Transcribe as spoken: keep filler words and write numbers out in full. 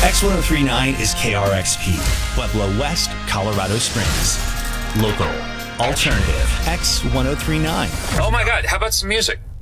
X ten thirty-nine is K R X P, Pueblo West, Colorado Springs. Local, alternative, X ten thirty-nine. Oh my God, how about some music?